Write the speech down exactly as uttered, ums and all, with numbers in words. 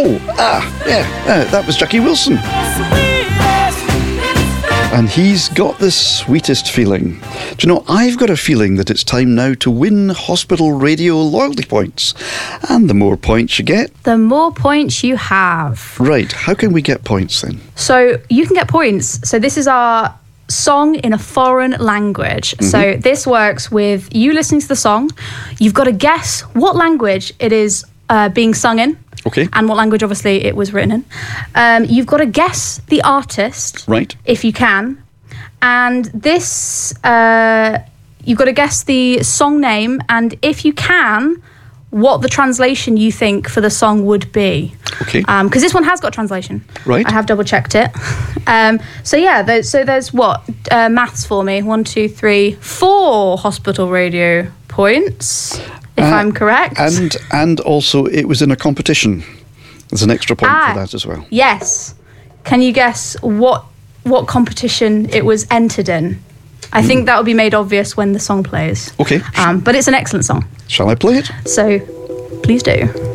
Oh, ah, yeah, uh, that was Jackie Wilson. And he's got the sweetest feeling. Do you know, I've got a feeling that it's time now to win Hospital Radio loyalty points. And the more points you get... the more points you have. Right, how can we get points then? So you can get points. So this is our song in a foreign language. Mm-hmm. So this works with you listening to the song. You've got to guess what language it is uh, being sung in. Okay. And what language, obviously, it was written in. Um, you've got to guess the artist. Right. If you can. And this, uh, you've got to guess the song name. And if you can, what the translation you think for the song would be. Okay. Because um, this one has got translation. Right. I have double checked it. um, so yeah, there's, so there's what? Uh, maths for me. One, two, three, four Hospital Radio points. If uh, I'm correct. And and also it was in a competition. There's an extra point ah, for that as well. Yes. Can you guess what what competition it was entered in? I mm. think that will be made obvious when the song plays. Okay. Um, but it's an excellent song. Shall I play it? So, please do.